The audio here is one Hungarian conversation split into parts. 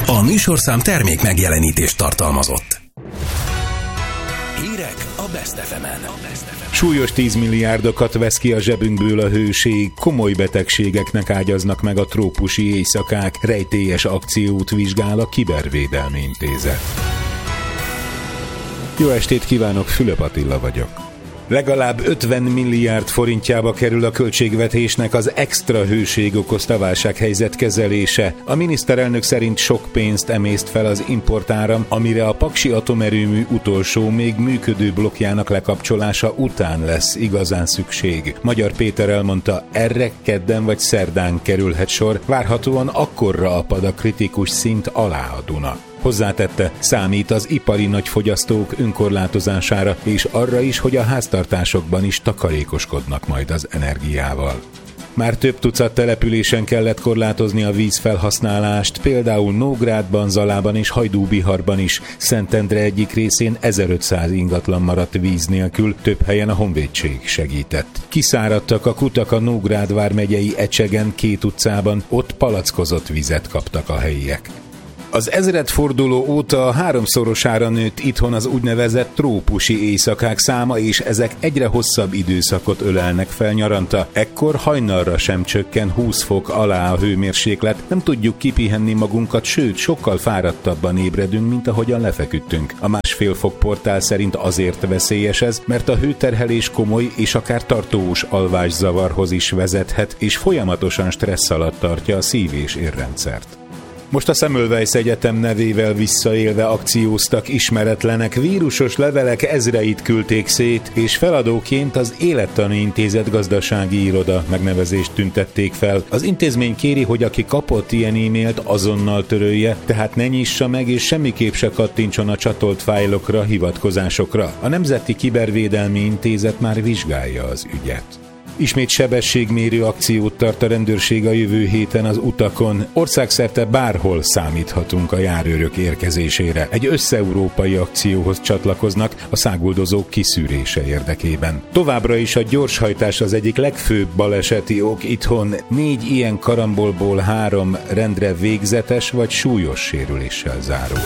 A műsorszám termék megjelenítést tartalmazott. Hírek a Best FM-en. Súlyos 10 milliárdokat vesz ki a zsebünkből a hőség, komoly betegségeknek ágyaznak meg a trópusi éjszakák, rejtélyes akciót vizsgál a Kibervédelmi Intézet. Jó estét kívánok, Fülöp Attila vagyok. Legalább 50 milliárd forintjába kerül a költségvetésnek az extra hőség okozta válsághelyzet kezelése. A miniszterelnök szerint sok pénzt emészt fel az importáram, amire a Paksi atomerőmű utolsó, még működő blokkjának lekapcsolása után lesz igazán szükség. Magyar Péter elmondta, erre kedden vagy szerdán kerülhet sor, várhatóan akkorra apad a kritikus szint alá a Duna. Hozzátette, számít az ipari nagyfogyasztók önkorlátozására, és arra is, hogy a háztartásokban is takarékoskodnak majd az energiával. Már több tucat településen kellett korlátozni a vízfelhasználást, például Nógrádban, Zalában és Hajdúbiharban is. Szentendre egyik részén 1500 ingatlan maradt víz nélkül, több helyen a honvédség segített. Kiszáradtak a kutak a Nógrád vármegyei Ecsegen 2 utcában, ott palackozott vizet kaptak a helyiek. Az ezredforduló óta 3-szorosára nőtt itthon az úgynevezett trópusi éjszakák száma, és ezek egyre hosszabb időszakot ölelnek fel nyaranta. Ekkor hajnalra sem csökken 20 fok alá a hőmérséklet, nem tudjuk kipihenni magunkat, sőt, sokkal fáradtabban ébredünk, mint ahogyan lefeküdtünk. A 1,5 fok portál szerint azért veszélyes ez, mert a hőterhelés komoly és akár tartós alvászavarhoz is vezethet, és folyamatosan stressz alatt tartja a szív- és érrendszert. Most a Semmelweis Egyetem nevével visszaélve akcióztak ismeretlenek, vírusos levelek ezreit küldték szét, és feladóként az Élettani Intézet gazdasági iroda megnevezést tüntették fel. Az intézmény kéri, hogy aki kapott ilyen e-mailt, azonnal törölje, tehát ne nyissa meg és semmiképp se kattintson a csatolt fájlokra, hivatkozásokra. A Nemzeti Kibervédelmi Intézet már vizsgálja az ügyet. Ismét sebességmérő akciót tart a rendőrség a jövő héten az utakon. Országszerte bárhol számíthatunk a járőrök érkezésére. Egy összeurópai akcióhoz csatlakoznak a száguldozók kiszűrése érdekében. Továbbra is a gyorshajtás az egyik legfőbb baleseti ok itthon. 4 ilyen karambolból 3 rendre végzetes vagy súlyos sérüléssel zárul.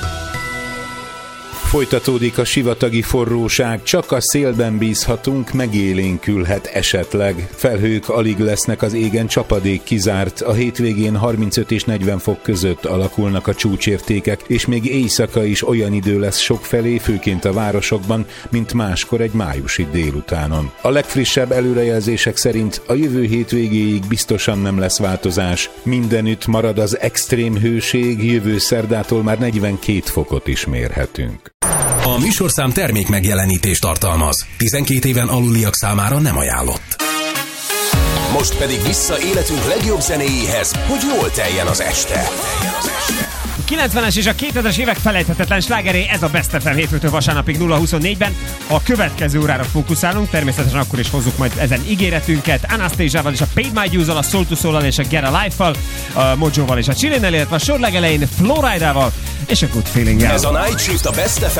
Folytatódik a sivatagi forróság, csak a szélben bízhatunk, megélénkülhet esetleg. Felhők alig lesznek az égen, csapadék kizárt, a hétvégén 35 és 40 fok között alakulnak a csúcsértékek, és még éjszaka is olyan idő lesz sokfelé, főként a városokban, mint máskor egy májusi délutánon. A legfrissebb előrejelzések szerint a jövő hétvégéig biztosan nem lesz változás. Mindenütt marad az extrém hőség, jövő szerdától már 42 fokot is mérhetünk. A műsorszám termék megjelenítést tartalmaz. 12 éven aluliak számára nem ajánlott. Most pedig vissza életünk legjobb zenéjéhez, hogy jól teljen az este. 90-es és a 2000-es évek felejthetetlen slágeré, ez a Best FM hétfőtől vasárnapig 0-24-ben. A következő órára fókuszálunk, természetesen akkor is hozzuk majd ezen ígéretünket. Anastasia-val és a Paid My Dues-al, a Soul to Soul-al és a Get a Life-val, a Mojo-val és a Chillin-nel, illetve a sor legelején Flowrida-val és a Good Feeling-el. Ez a Night Shift a Best FM